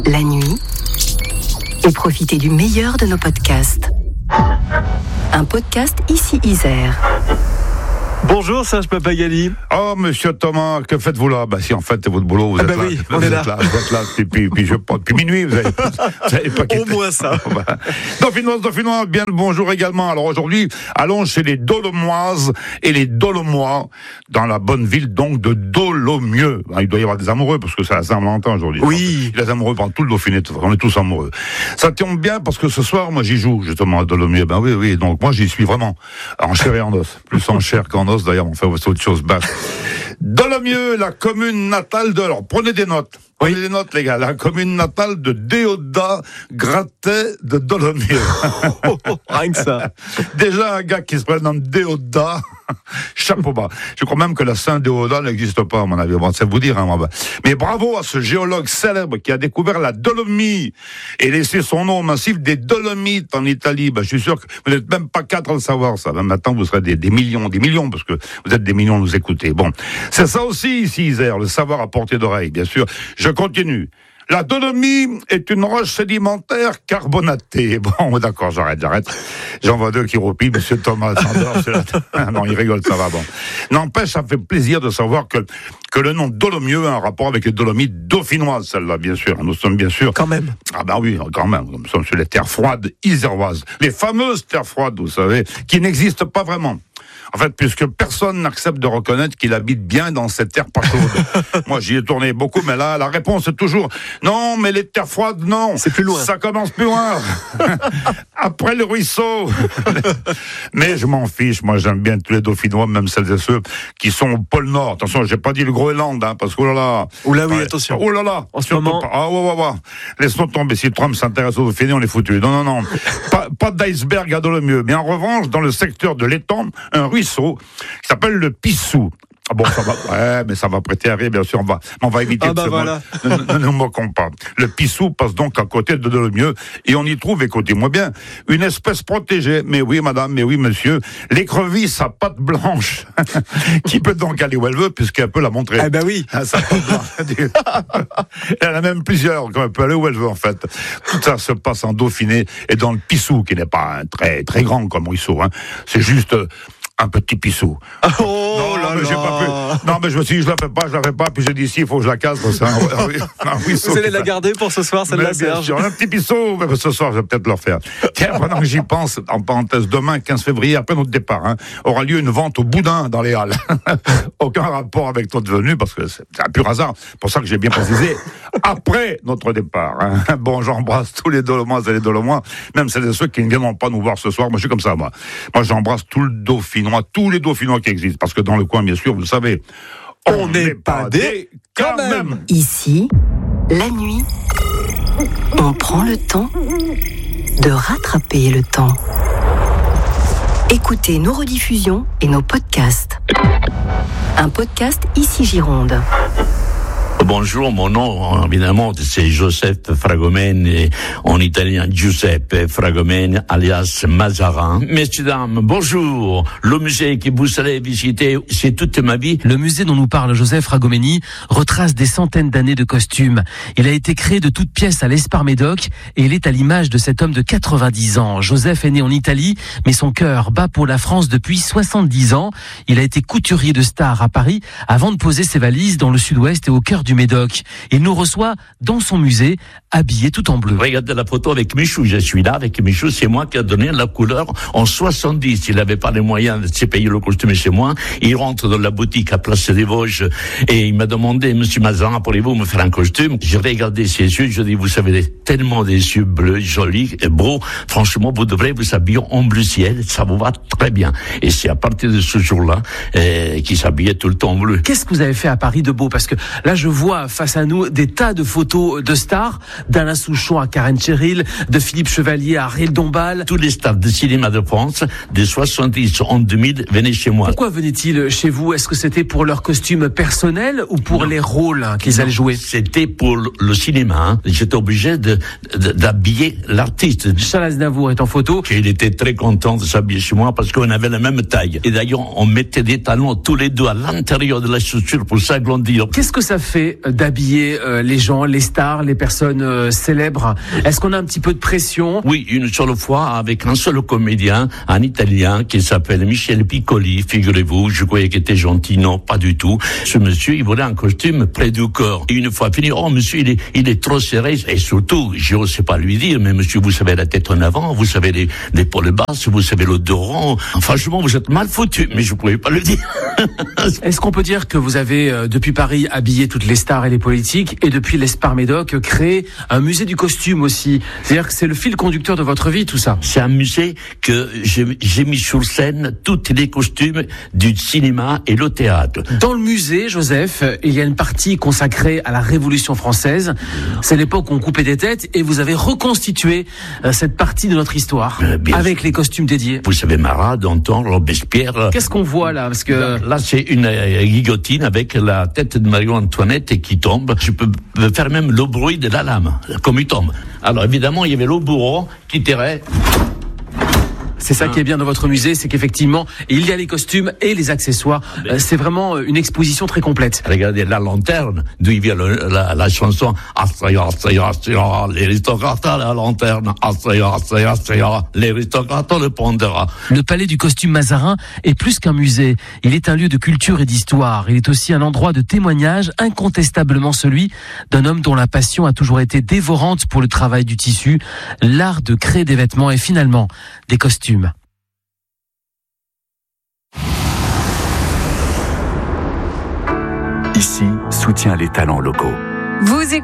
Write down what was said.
la nuit, et profitez du meilleur de nos podcasts. Un podcast ici Isère. Bonjour Serge Papagali. Oh monsieur Thomas, que faites-vous là? Bah si en fait c'est votre boulot, vous êtes là. Oui, vous êtes là. Puis minuit, vous avez pas quitté. Au moins ça. Dauphinoise, bien le bonjour également. Alors aujourd'hui, allons chez les Dolomoises et les Dolomois, dans la bonne ville donc de Dolomieu. Il doit y avoir des amoureux, parce que c'est la Saint-Valentin aujourd'hui. Oui. Les amoureux pendant tout le Dauphiné, on est tous amoureux. Ça tombe bien parce que ce soir, moi j'y joue justement à Dolomieu. Ben oui, donc moi j'y suis vraiment en chair et en os. Plus en chair qu'en os d'ailleurs, on fait autre chose. Dolomieu, la commune natale de... Alors, prenez des notes. Prenez des notes, les gars. La commune natale de Déodat Gratet de Dolomieu. Rien que ça. Déjà, un gars qui se prénomme Déodat, chapeau bas. Je crois même que la Saint-Déodat n'existe pas, à mon avis. Bon, c'est vous dire, hein, moi. Mais bravo à ce géologue célèbre qui a découvert la Dolomie et laissé son nom au massif des Dolomites en Italie. Je suis sûr que vous n'êtes même pas 4 à le savoir, ça. Même maintenant, vous serez des millions, parce que vous êtes des millions à nous écouter. Bon. C'est ça aussi, ici, Isère, le savoir à portée d'oreille, bien sûr. Je continue. La Dolomie est une roche sédimentaire carbonatée. Bon, d'accord, j'arrête. J'en vois deux qui roupillent, monsieur Thomas. Non, il rigole, ça va, bon. N'empêche, ça fait plaisir de savoir que le nom Dolomieu a un rapport avec les Dolomites dauphinoises, celle-là, bien sûr. Nous sommes bien sûr... Quand même. Ah ben oui, quand même. Nous sommes sur les terres froides iséroises. Les fameuses terres froides, vous savez, qui n'existent pas vraiment. En fait, puisque personne n'accepte de reconnaître qu'il habite bien dans cette terre pas chaude. Moi, j'y ai tourné beaucoup, mais là, la réponse est toujours non, mais les terres froides, non. C'est plus loin. Ça commence plus loin. Après le ruisseau. Mais je m'en fiche. Moi, j'aime bien tous les Dauphinois, même celles et ceux qui sont au pôle Nord. Attention, j'ai pas dit le Groenland, hein, parce que oulala. Oula, oui, attention. Oulala. En ce moment. Ouais. Laisse-nous tomber. Si Trump s'intéresse aux Dauphinés, on est foutus. Non. Pas d'iceberg à Dolomieu. Mais en revanche, dans le secteur de l'étang, un ruisseau qui s'appelle le Pissou. Ah bon, ça va, ouais, mais ça va prêter à rire, bien sûr, on va éviter de se voilà. Ne nous moquons pas. Le Pissou passe donc à côté de Dolomieu, et on y trouve, écoutez-moi bien, une espèce protégée, mais oui madame, mais oui monsieur, l'écrevisse à pattes blanches, qui peut donc aller où elle veut, puisqu'elle peut la montrer. Ah ben oui. Sa patte blanche. Elle en a même plusieurs, elle peut aller où elle veut en fait. Tout ça se passe en Dauphiné, et dans le Pissou, qui n'est pas très, très grand comme ruisseau, hein. C'est juste... un petit Pissou. Oh là là. J'ai pas pu. Non, mais je me suis dit, je la fais pas, puis j'ai dit, si, il faut que je la casse, parce que vous allez la garder pour ce soir, celle-là, Serge? Un petit Pissou, mais ce soir, je vais peut-être le refaire. Tiens, pendant que j'y pense, en parenthèse, demain, 15 février, après notre départ, aura lieu une vente au boudin dans les Halles. Aucun rapport avec notre venue, parce que c'est un pur hasard. Pour ça que j'ai bien précisé, après notre départ. Bon, j'embrasse tous les Dolomois et les Dolomois, même celles et ceux qui ne viendront pas nous voir ce soir. Moi, je suis comme ça, moi. Moi, j'embrasse tout le Dauphinois, tous les Dauphinois qui existent, parce que dans le coin, bien sûr, vous le savez, on n'est pas des quand même. Ici, la nuit, on prend le temps de rattraper le temps. Écoutez nos rediffusions et nos podcasts. Un podcast ici Gironde. Bonjour, mon nom, évidemment, c'est Joseph Fragomène, en italien Giuseppe Fragomène, alias Mazarin. Messieurs, dames, bonjour. Le musée que vous allez visiter, c'est toute ma vie. Le musée dont nous parle Joseph Fragomeni retrace des centaines d'années de costumes. Il a été créé de toutes pièces à l'Espar-Médoc et il est à l'image de cet homme de 90 ans. Joseph est né en Italie, mais son cœur bat pour la France depuis 70 ans. Il a été couturier de star à Paris avant de poser ses valises dans le sud-ouest et au cœur du Médoc. Il nous reçoit dans son musée, habillé tout en bleu. Regardez la photo avec Michou, je suis là avec Michou, c'est moi qui a donné la couleur en 70. Il n'avait pas les moyens de se payer le costume chez moi. Il rentre dans la boutique à Place des Vosges et il m'a demandé, Monsieur Mazarin, pourriez-vous me faire un costume? J'ai regardé ses yeux, je dis, vous avez tellement des yeux bleus, jolis et beaux. Franchement, vous devrez vous habiller en bleu ciel, ça vous va très bien. Et c'est à partir de ce jour-là qu'il s'habillait tout le temps en bleu. Qu'est-ce que vous avez fait à Paris de beau? Parce que là, je vois face à nous des tas de photos de stars, d'Alain Souchon à Karen Cheryl, de Philippe Chevalier à Ariel Dombal. Tous les stars de cinéma de France, des 70 en 2000, venaient chez moi. Pourquoi venaient-ils chez vous? Est-ce que c'était pour leur costume personnel ou pour les rôles qu'ils allaient jouer? C'était pour le cinéma. J'étais obligé d'habiller l'artiste. Charles Aznavour est en photo. Il était très content de s'habiller chez moi parce qu'on avait la même taille. Et d'ailleurs, on mettait des talons tous les deux à l'intérieur de la chaussure pour s'agrandir. Qu'est-ce que ça fait c'est d'habiller les gens, les stars, les personnes célèbres. Est-ce qu'on a un petit peu de pression? Oui, une seule fois avec un seul comédien, un Italien qui s'appelle Michel Piccoli, figurez-vous, je croyais qu'il était gentil, non, pas du tout. Ce monsieur, il voulait un costume près du corps. Et une fois fini, oh monsieur, il est trop serré. Et surtout, je ne sais pas lui dire, mais monsieur, vous savez la tête en avant, vous savez les épaules basses, vous savez l'odorat. Franchement, vous êtes mal foutu, mais je ne pouvais pas le dire. Est-ce qu'on peut dire que vous avez, depuis Paris, habillé toutes les stars et les politiques, et depuis l'Espar Médoc, créé un musée du costume aussi? C'est-à-dire que c'est le fil conducteur de votre vie, tout ça? C'est un musée que j'ai mis sur scène tous les costumes du cinéma et le théâtre. Dans le musée, Joseph, il y a une partie consacrée à la Révolution française. C'est l'époque où on coupait des têtes, et vous avez reconstitué cette partie de notre histoire avec les costumes dédiés. Vous savez, Marat, Danton, Robespierre. Qu'est-ce qu'on voit là? Parce que là, c'est une guillotine avec la tête de Marie-Antoinette qui tombe. Je peux faire même le bruit de la lame, comme il tombe. Alors évidemment, il y avait le bourreau qui tirait. C'est ça qui est bien dans votre musée, c'est qu'effectivement, il y a les costumes et les accessoires. C'est vraiment une exposition très complète. Regardez la lanterne, d'où il vient la chanson les aristocrates à la lanterne, les aristocrates le pondera. Le palais du costume Mazarin est plus qu'un musée. Il est un lieu de culture et d'histoire. Il est aussi un endroit de témoignage, incontestablement celui d'un homme dont la passion a toujours été dévorante pour le travail du tissu, l'art de créer des vêtements et finalement des costumes. Ici, soutient les talents locaux.